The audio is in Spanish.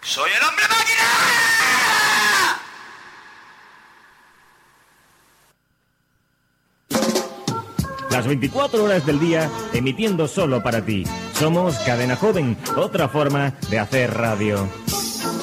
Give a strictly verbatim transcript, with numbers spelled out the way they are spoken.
¡Soy el hombre máquina! Las veinticuatro horas del día, emitiendo solo para ti. Somos Cadena Joven, otra forma de hacer radio.